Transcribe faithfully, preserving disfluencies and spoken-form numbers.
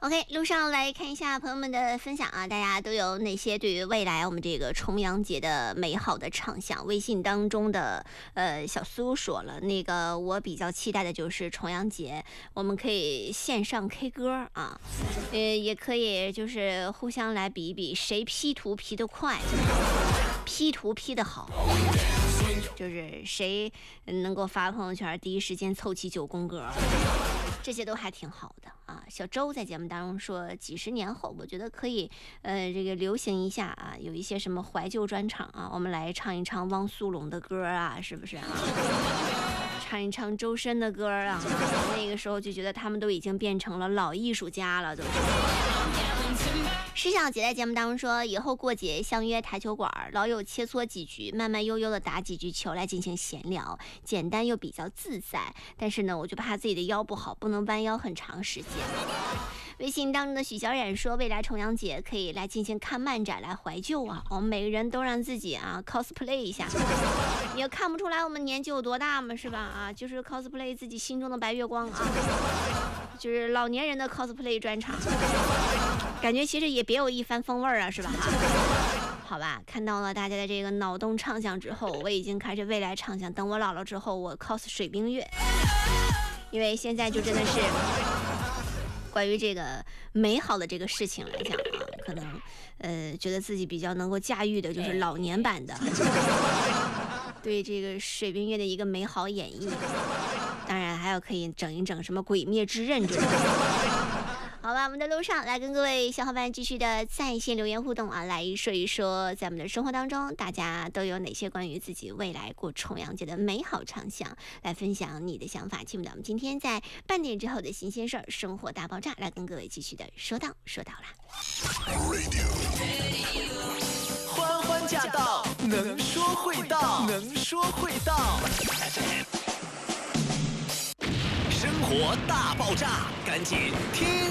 OK， 路上来看一下朋友们的分享啊，大家都有哪些对于未来我们这个重阳节的美好的畅想？微信当中的呃小苏说了，那个我比较期待的就是重阳节，我们可以线上 K 歌啊，呃，也可以就是互相来比一比谁 P 图 P 得快 ，P 图 P 得好。就是谁能够发朋友圈第一时间凑齐九宫格，这些都还挺好的啊。小周在节目当中说，几十年后我觉得可以呃这个流行一下啊，有一些什么怀旧专场啊，我们来唱一唱汪苏泷的歌啊，是不是啊？唱一唱周深的歌啊，那个时候就觉得他们都已经变成了老艺术家了，都是。石小姐在节目当中说，以后过节相约台球馆，老友切磋几局，慢慢悠悠的打几局球来进行闲聊，简单又比较自在。但是呢，我就怕自己的腰不好，不能弯腰很长时间。微信当中的许小冉说，未来重阳节可以来进行看漫展来怀旧啊，我们每个人都让自己啊 cosplay 一下，也看不出来我们年纪有多大嘛，是吧？啊，就是 cosplay 自己心中的白月光啊，就是老年人的 cosplay 专场，感觉其实也别有一番风味啊，是吧？好吧，看到了大家的这个脑洞畅想之后，我已经开始未来畅想，等我老了之后我 cos 水冰月，因为现在就真的是关于这个美好的这个事情来讲啊，可能呃觉得自己比较能够驾驭的就是老年版的对这个水冰月的一个美好演绎，当然还有可以整一整什么鬼灭之刃之类的。好吧，我们的路上来跟各位小伙伴继续的在线留言互动啊，来说一说在我们的生活当中，大家都有哪些关于自己未来过重阳节的美好畅想，来分享你的想法。请到我们今天在半点之后的新鲜事儿——生活大爆炸，来跟各位继续的说到说到啦。 欢欢驾到，能说会道，能说会道。生活大爆炸，赶紧听。